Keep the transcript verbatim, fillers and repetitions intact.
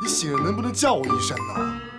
醒了能不能叫我一声呢？